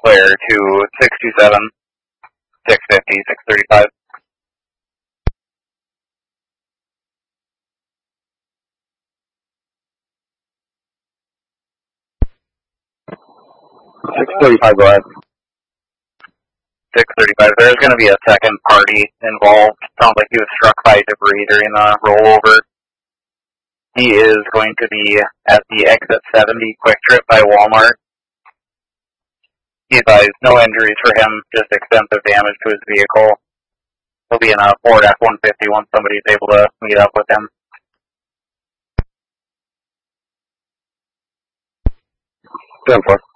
clear to 627, 650, 635. 635, go ahead. 635. There's going to be a second party involved. Sounds like he was struck by debris during the rollover. He is going to be at the exit 70 Quick Trip by Walmart. He advised no injuries for him, just extensive damage to his vehicle. He'll be in a Ford F-150 once somebody's able to meet up with him. 10-4.